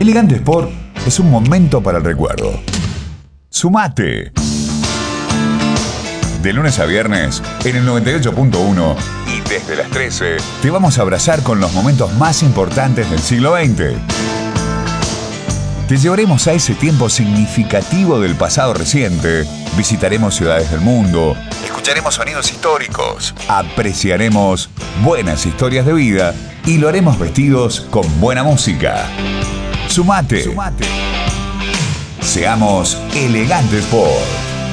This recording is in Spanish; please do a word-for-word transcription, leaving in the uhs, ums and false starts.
Elegante Sport es un momento para el recuerdo. ¡Sumate! De lunes a viernes en el noventa y ocho punto uno y desde las trece te vamos a abrazar con los momentos más importantes del siglo veinte. Te llevaremos a ese tiempo significativo del pasado reciente, visitaremos ciudades del mundo, escucharemos sonidos históricos, apreciaremos buenas historias de vida y lo haremos vestidos con buena música. ¡Sumate! ¡Sumate! Seamos Elegante Sport.